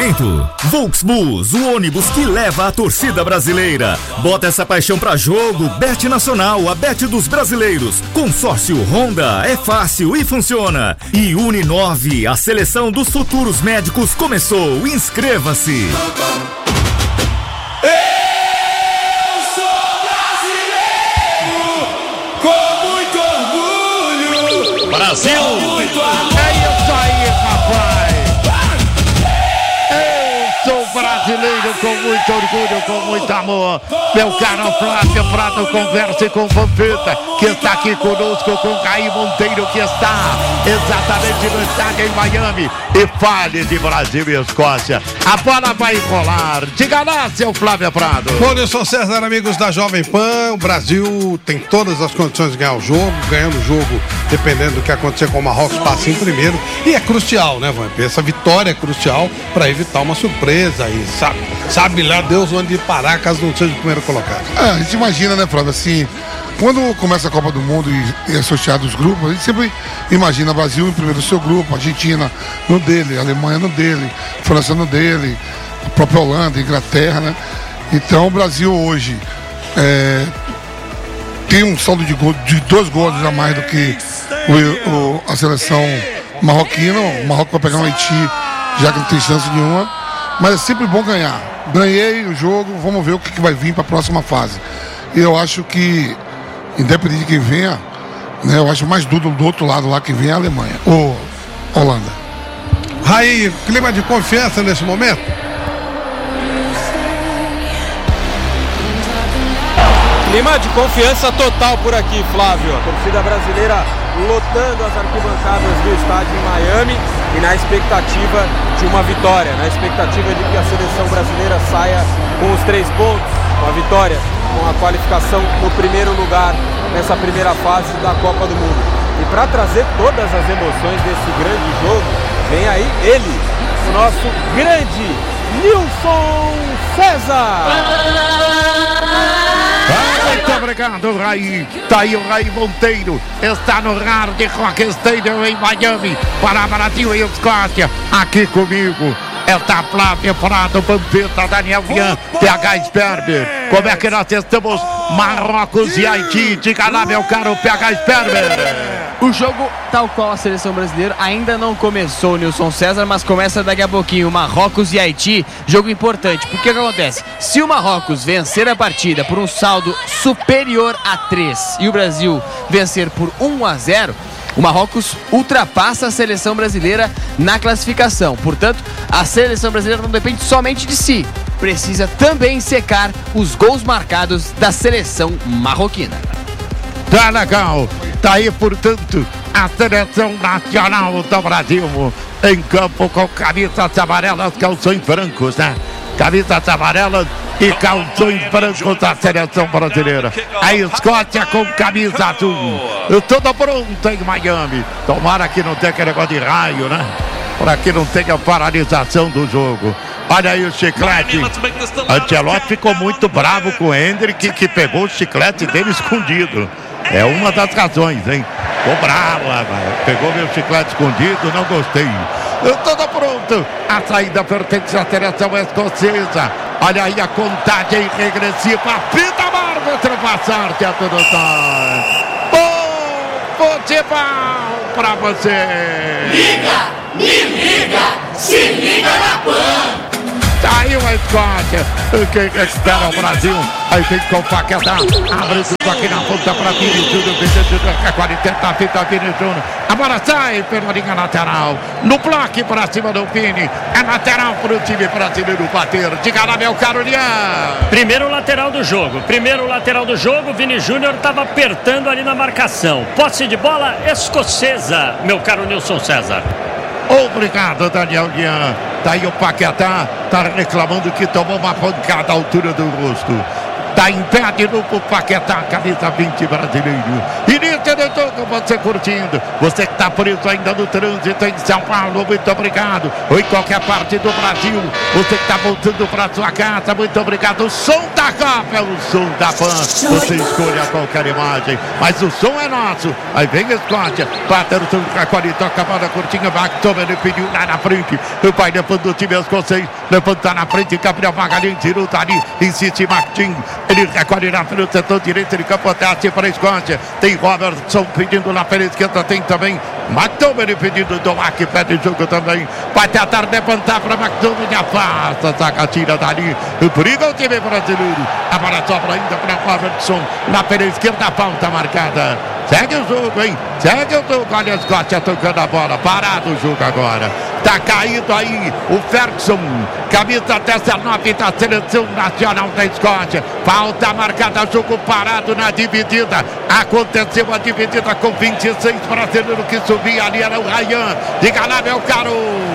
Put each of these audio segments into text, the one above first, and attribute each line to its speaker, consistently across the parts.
Speaker 1: Volksbus, o ônibus que leva a torcida brasileira. Bota essa paixão pra jogo, Bet Nacional, a Bet dos brasileiros. Consórcio Honda, é fácil e funciona. E Uninove, a seleção dos futuros médicos começou. Inscreva-se.
Speaker 2: Eu sou brasileiro, com muito orgulho.
Speaker 3: Brasil!
Speaker 2: Com muito amor.
Speaker 3: É isso aí, rapaz! Brasileiro com muito orgulho, com muito amor. Meu caro Flávio Prado, converse com o Vampeta, que está aqui conosco, com o Caí Monteiro, que está exatamente no estádio em Miami. E fale de Brasil e Escócia. A bola vai rolar. Diga lá, seu Flávio Prado.
Speaker 4: Bom, Nilson César, amigos da Jovem Pan, o Brasil tem todas as condições de ganhar o jogo, ganhando o jogo, dependendo do que acontecer com o Marrocos, passa em primeiro. E é crucial, né, Vampeta? Essa vitória é crucial para evitar uma surpresa. E sabe lá Deus onde parar caso não seja o primeiro colocado.
Speaker 5: A gente imagina, né, Flávio, assim, quando começa a Copa do Mundo e é associado os grupos, a gente sempre imagina Brasil em primeiro do seu grupo, Argentina no dele, Alemanha no dele, França no dele, a própria Holanda, Inglaterra, né? Então o Brasil hoje tem um saldo de 2 gols a mais do que a seleção marroquina. O Marrocos vai pegar um Haiti, já que não tem chance nenhuma. Mas é sempre bom ganhar. Ganhei o jogo, vamos ver o que vai vir para a próxima fase. E eu acho que, independente de quem venha, né, eu acho mais duro do outro lado lá que vem a Alemanha, ou Holanda.
Speaker 4: Raí, clima de confiança nesse momento?
Speaker 6: Clima de confiança total por aqui, Flávio. A torcida brasileira lotando as arquibancadas do estádio em Miami e na expectativa de uma vitória, na expectativa de que a seleção brasileira saia com os 3 pontos, com a vitória, com a qualificação no primeiro lugar nessa primeira fase da Copa do Mundo. E para trazer todas as emoções desse grande jogo, vem aí ele, o nosso grande Nilson César.
Speaker 3: Muito obrigado, Raí. Tá aí o Raí Monteiro. Está no Hard Rock Stadium em Miami para Brasil e Escócia. Aqui comigo está Flávio Prado, Vampeta, Daniel Vian, PH Sperber. Como é que nós estamos? Marrocos e Haiti. Diga lá, meu caro PH Sperber.
Speaker 7: O jogo, tal qual a seleção brasileira, ainda não começou, Nilson César, mas começa daqui a pouquinho. Marrocos e Haiti, jogo importante. Porque o que acontece? Se o Marrocos vencer a partida por um saldo superior a 3 e o Brasil vencer por 1-0, o Marrocos ultrapassa a seleção brasileira na classificação. Portanto, a seleção brasileira não depende somente de si. Precisa também secar os gols marcados da seleção marroquina.
Speaker 3: Tá legal. Tá aí, portanto, a seleção nacional do Brasil em campo com camisas amarelas, calções brancos, né? Camisas amarelas e calções brancos da seleção brasileira. A Escócia com camisa azul. Tudo pronto em Miami. Tomara que não tenha aquele negócio de raio, né? Para que não tenha paralisação do jogo. Olha aí o chiclete. Ancelotti ficou muito bravo com o Hendrick, que pegou o chiclete dele escondido. É uma das razões, hein? Ficou bravo, pegou meu chiclete escondido, não gostei. Tudo pronto. A saída pertence à seleção escocesa. Olha aí a contagem regressiva. Apita a árbitro, passar, que é tudo certo. Bom futebol pra você.
Speaker 2: Liga, me liga, se liga na Pan.
Speaker 3: Saiu a Escócia. Quem espera o Brasil? Aí tem que Paquetá. Abre tudo aqui na ponta para Vini Júnior. A 40 fita Vini Júnior. A bola sai pela linha lateral. No bloco para cima do Vini. É lateral para o time brasileiro bater. Diga lá, meu caro Lian.
Speaker 8: Primeiro lateral do jogo. Vini Júnior estava apertando ali na marcação. Posse de bola escocesa, meu caro Nilson César.
Speaker 3: Obrigado, Daniel Lian. Tá aí o Paquetá, tá reclamando que tomou uma pancada à altura do rosto. Tá em pé de novo, Paquetá, camisa 20 brasileiro. Início do jogo, você curtindo. Você que tá preso ainda no trânsito em São Paulo, muito obrigado. Ou em qualquer parte do Brasil, você que tá voltando pra sua casa, muito obrigado. O som da Copa é o som da PAN. Você escolha qualquer imagem, mas o som é nosso. Aí vem Scott, Patterson, Cacoli, toca a bola curtinha, Bactoma, ele pediu lá na frente. O pai levando o time escocês, levanta na frente, Gabriel Magalhães, tirou dali, insiste Martin. Ele recolhe na frente do setor direito de campo, até para Scott. Tem Robertson pedindo na pela esquerda, tem também McTominay pedindo do Mac, pede jogo também. Vai tentar levantar para McTominay, afasta, saca, tira dali. Briga o time brasileiro. A bola sobra ainda para Robertson. Na pela esquerda, a falta marcada. Segue o jogo, hein? Segue o jogo. Olha Scott tocando a bola. Parado o jogo agora. Tá caído aí o Ferguson. Camisa 19 da seleção nacional da Escócia. Falta marcada, jogo parado na dividida. Aconteceu a dividida com 26 brasileiros que subia ali. Era o Ryan. Diga lá, meu caro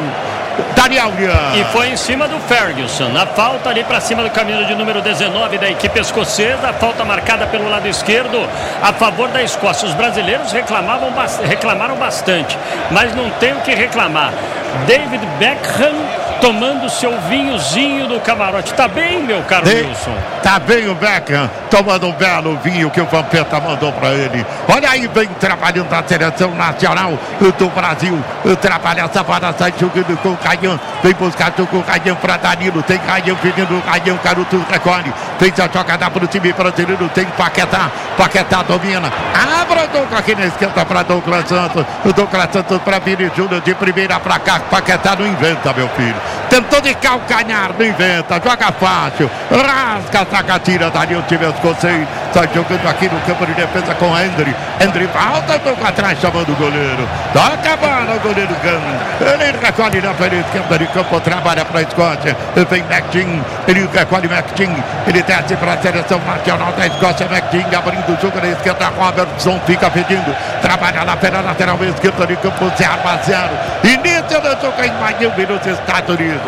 Speaker 3: Daniel.
Speaker 8: E foi em cima do Ferguson. A falta ali para cima do camisa de número 19 da equipe escocesa. A falta marcada pelo lado esquerdo a favor da Escócia. Os brasileiros reclamaram bastante, mas não tem o que reclamar. David Beckham tomando seu vinhozinho do camarote. Tá bem, meu caro Wilson?
Speaker 3: Tá bem o Beckham, tomando um belo vinho que o Vampeta mandou pra ele. Olha aí, vem trabalhando a seleção nacional do Brasil. Trabalha essa bola, sai jogando com o Caian. Vem buscar com o Caian pra Danilo. Tem Caian pedindo o Caian, Caruto recolhe. Fez a jogada pro time brasileiro. Tem Paquetá. Paquetá domina. Abra o Douglas aqui na esquerda pra Douglas Santos. O Douglas Santos pra Vini Júnior de primeira pra cá. Paquetá não inventa, meu filho. Tentou de calcanhar, não inventa, joga fácil, rasga, saca, tira dali o time escocês. Sai jogando aqui no campo de defesa com Hendry. Hendry volta, toca atrás, chamando o goleiro. Toca a bola, o goleiro Gunn. Ele recolhe na frente esquerda de campo, trabalha para a Escócia. Vem McTeam, ele recolhe McTeam. Ele desce para a seleção nacional da Escócia. McTeam abrindo o jogo na esquerda. Robertson fica pedindo. Trabalha lá pela lateral esquerda de campo, 0-0. Início do jogo em Miami, nos Estados Unidos.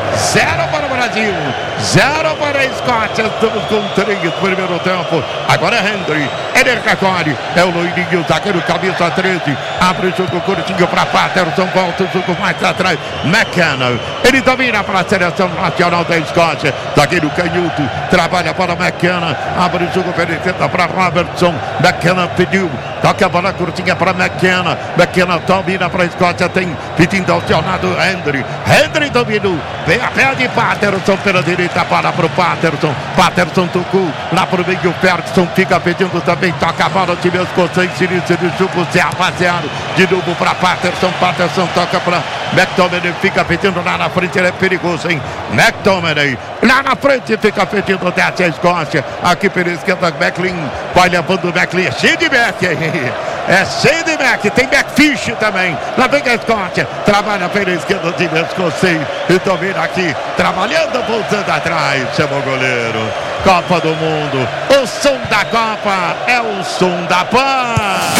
Speaker 3: 0 para o Brasil, 0 para a Escócia. Estamos com 3 no primeiro tempo. Agora é Hendry, ele recolhe. É o loirinho, zagueiro, camisa 13. Abre o jogo curtinho para Patterson. Volta o jogo mais atrás. McKenna, ele domina para a seleção nacional da Escócia. Zagueiro canhoto, trabalha para McKenna. Abre o jogo para Robertson. McKenna pediu. Toca a bola curtinha para McKenna. McKenna domina para a Escócia. Tem pedindo acionado Hendry. Hendry dominou. Vem a pé de Patterson pela direita. Bola para o Patterson. Patterson tocou lá para o meio. Ferguson fica pedindo também. Toca a bola. O time escocês. Início do jogo 0-0. De novo para Patterson. Patterson toca para McTominay. Fica pedindo lá na frente. Ele é perigoso, hein? McTominay lá na frente. Fica pedindo desce a Escócia. Aqui pela esquerda. Becklin vai levando o Becklin. É cheio de Beck aí. É cheio de Beck, tem Beckfish também. Lá vem a Escócia, trabalha pela esquerda de escocês. E domina aqui, trabalhando, voltando atrás. Chama o goleiro. Copa do Mundo. O som da Copa é o som da PAN.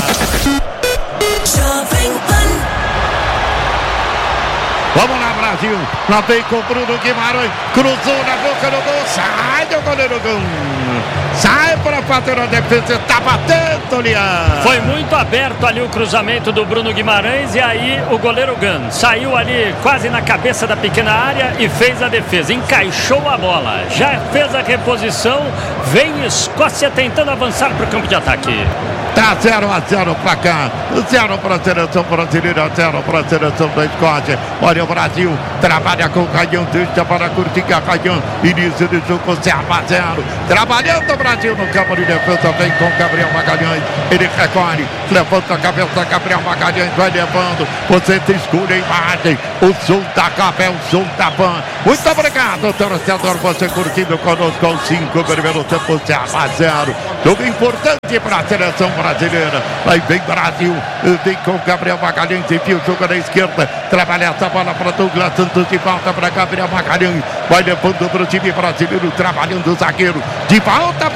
Speaker 3: Vamos lá, Brasil. Lá vem com o Bruno Guimarães. Cruzou na boca do gol. Sai do goleiro Gão. Sai para fazer a defesa. Está batendo, Lian.
Speaker 8: Foi muito aberto ali o cruzamento do Bruno Guimarães. E aí o goleiro Gão saiu ali quase na cabeça da pequena área e fez a defesa. Encaixou a bola. Já fez a reposição. Vem Escócia tentando avançar para o campo de ataque.
Speaker 3: Tá 0-0 para cá. 0 para a seleção brasileira, 0 para a seleção da Escócia. Olha o Brasil, trabalha com o Caian, deixa para curtir a Caian. Início do jogo 0-0. Trabalhando o Brasil no campo de defesa, vem com Gabriel Magalhães. Ele recolhe, levanta a cabeça, Gabriel Magalhães vai levando. Você escolhe a imagem. O som da Copa é o som da PAN. Muito obrigado, torcedor, você curtindo conosco aos 5, primeiro tempo 0-0. Jogo importante para a seleção brasileira. Aí vem Brasil, vem com Gabriel Magalhães, enfia o jogo na esquerda, trabalha essa bola para Douglas Santos, de volta para Gabriel Magalhães, vai levando para o time brasileiro, trabalhando o zagueiro, de volta